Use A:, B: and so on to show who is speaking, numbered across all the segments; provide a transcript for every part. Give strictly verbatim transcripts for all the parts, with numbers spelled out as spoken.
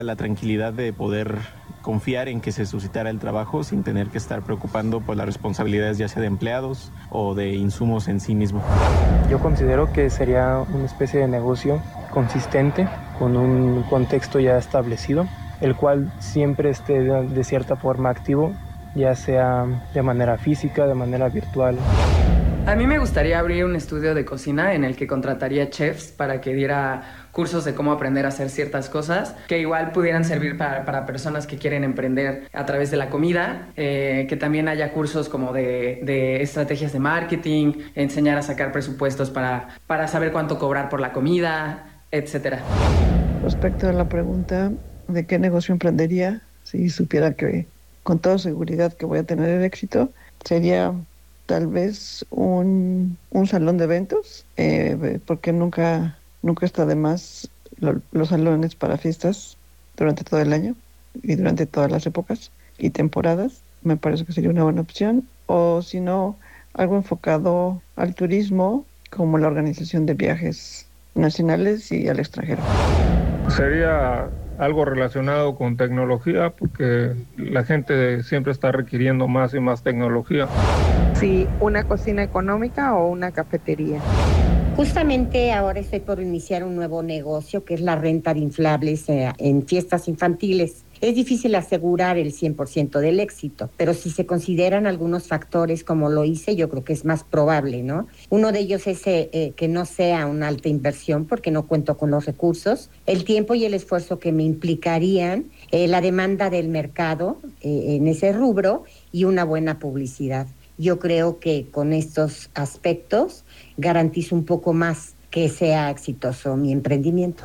A: La tranquilidad de poder confiar en que se suscitará el trabajo sin tener que estar preocupando por las responsabilidades ya sea de empleados o de insumos en sí mismo.
B: Yo considero que sería una especie de negocio consistente, con un contexto ya establecido, el cual siempre esté de, de cierta forma activo, ya sea de manera física, de manera virtual.
C: A mí me gustaría abrir un estudio de cocina en el que contrataría chefs para que diera cursos de cómo aprender a hacer ciertas cosas que igual pudieran servir para, para personas que quieren emprender a través de la comida, eh, que también haya cursos como de, de estrategias de marketing, enseñar a sacar presupuestos para, para saber cuánto cobrar por la comida, etcétera.
D: Respecto a la pregunta de qué negocio emprendería, si supiera que con toda seguridad que voy a tener el éxito, sería tal vez un, un salón de eventos, eh, porque nunca, nunca está de más lo, los salones para fiestas durante todo el año y durante todas las épocas y temporadas. Me parece que sería una buena opción. O si no, algo enfocado al turismo, como la organización de viajes nacionales y al extranjero.
E: Sería algo relacionado con tecnología, porque la gente siempre está requiriendo más y más tecnología.
F: Sí, una cocina económica o una cafetería.
G: Justamente ahora estoy por iniciar un nuevo negocio que es la renta de inflables eh, en fiestas infantiles. Es difícil asegurar el cien por ciento del éxito, pero si se consideran algunos factores como lo hice, yo creo que es más probable, ¿no? Uno de ellos es eh, eh, que no sea una alta inversión porque no cuento con los recursos, el tiempo y el esfuerzo que me implicarían, eh, la demanda del mercado eh, en ese rubro y una buena publicidad. Yo creo que con estos aspectos garantizo un poco más que sea exitoso mi emprendimiento.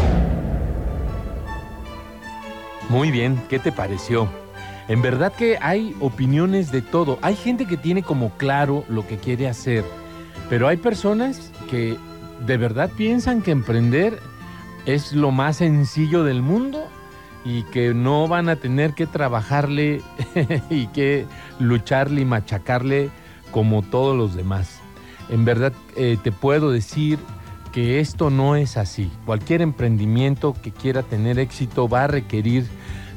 H: Muy bien, ¿qué te pareció? En verdad que hay opiniones de todo. Hay gente que tiene como claro lo que quiere hacer, pero hay personas que de verdad piensan que emprender es lo más sencillo del mundo y que no van a tener que trabajarle y que lucharle y machacarle como todos los demás. En verdad eh, te puedo decir que esto no es así. Cualquier emprendimiento que quiera tener éxito va a requerir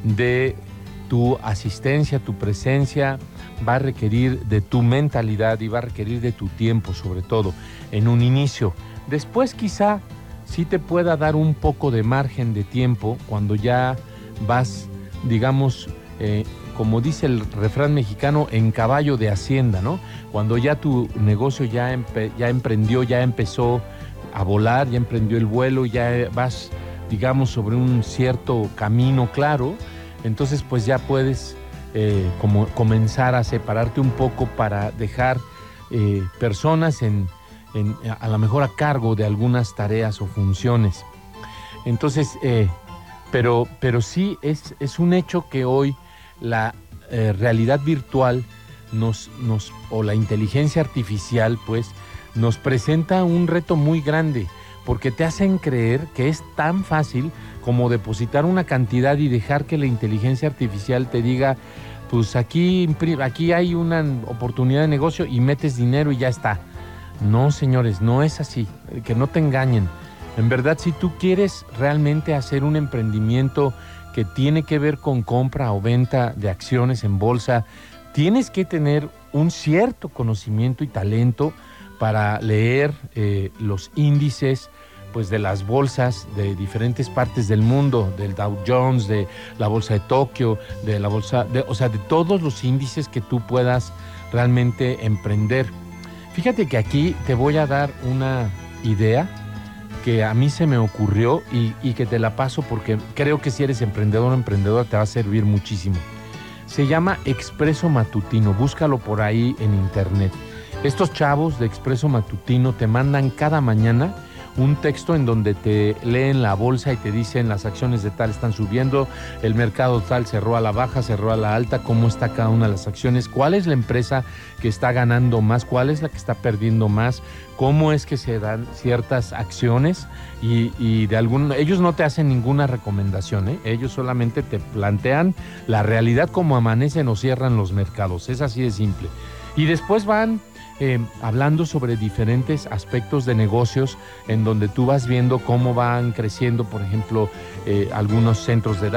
H: de tu asistencia, tu presencia, va a requerir de tu mentalidad y va a requerir de tu tiempo, sobre todo en un inicio. Después quizá sí te pueda dar un poco de margen de tiempo cuando ya vas, digamos, eh, como dice el refrán mexicano, en caballo de hacienda, ¿no? Cuando ya tu negocio ya, empe- ya emprendió, ya empezó a volar, ya emprendió el vuelo, ya vas, digamos, sobre un cierto camino claro, entonces pues ya puedes eh, como comenzar a separarte un poco para dejar eh, personas en, en, a lo mejor a cargo de algunas tareas o funciones. Entonces, eh, pero, pero sí es, es un hecho que hoy la eh, realidad virtual nos, nos, o la inteligencia artificial, pues, nos presenta un reto muy grande, porque te hacen creer que es tan fácil como depositar una cantidad y dejar que la inteligencia artificial te diga, pues aquí, aquí hay una oportunidad de negocio y metes dinero y ya está. No, señores, no es así, que no te engañen. En verdad, si tú quieres realmente hacer un emprendimiento que tiene que ver con compra o venta de acciones en bolsa, tienes que tener un cierto conocimiento y talento para leer eh, los índices pues, de las bolsas de diferentes partes del mundo, del Dow Jones, de la bolsa de Tokio, de la bolsa, de, o sea, de todos los índices que tú puedas realmente emprender. Fíjate que aquí te voy a dar una idea que a mí se me ocurrió y, y que te la paso porque creo que si eres emprendedor o emprendedora te va a servir muchísimo. Se llama Expreso Matutino, búscalo por ahí en internet. Estos chavos de Expreso Matutino te mandan cada mañana un texto en donde te leen la bolsa y te dicen las acciones de tal están subiendo, el mercado tal cerró a la baja, cerró a la alta, cómo está cada una de las acciones, cuál es la empresa que está ganando más, cuál es la que está perdiendo más, cómo es que se dan ciertas acciones y, y de algún, ellos no te hacen ninguna recomendación, ¿eh? Ellos solamente te plantean la realidad como amanecen o cierran los mercados, es así de simple. Y después van eh, hablando sobre diferentes aspectos de negocios en donde tú vas viendo cómo van creciendo, por ejemplo, eh, algunos centros de edad.